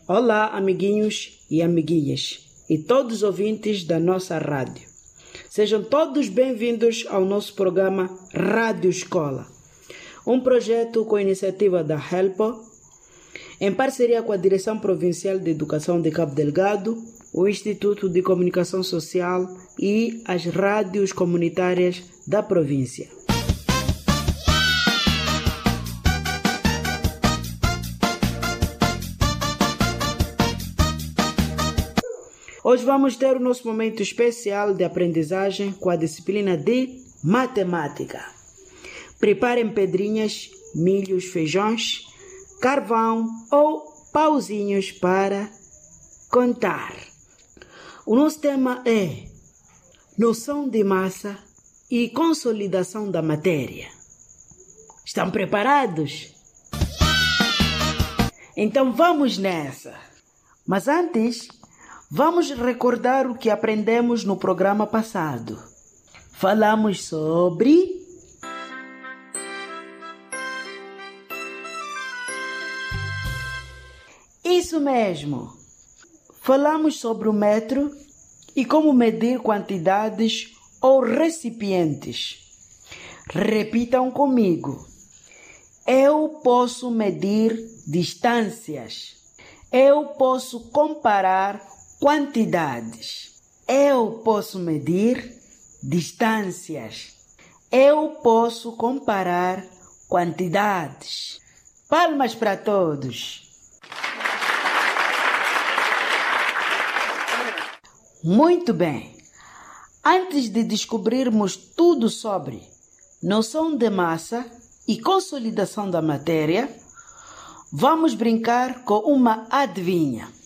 Olá, amiguinhos e amiguinhas, e todos os ouvintes da nossa rádio. Sejam todos bem-vindos ao nosso programa Rádio Escola, um projeto com iniciativa da HELPO, em parceria com a Direção Provincial de Educação de Cabo Delgado, o Instituto de Comunicação Social e as rádios comunitárias da província. Hoje vamos ter o nosso momento especial de aprendizagem com a disciplina de matemática. Preparem pedrinhas, milhos, feijões, carvão ou pauzinhos para contar. O nosso tema é noção de massa e consolidação da matéria. Estão preparados? Então vamos nessa! Mas antes, vamos recordar o que aprendemos no programa passado. Falamos sobre isso mesmo. Falamos sobre o metro e como medir quantidades ou recipientes. Repitam comigo. Eu posso medir distâncias. Eu posso comparar quantidades. Eu posso medir distâncias. Eu posso comparar quantidades. Palmas para todos. Muito bem. Antes de descobrirmos tudo sobre noção de massa e consolidação da matéria, vamos brincar com uma adivinha.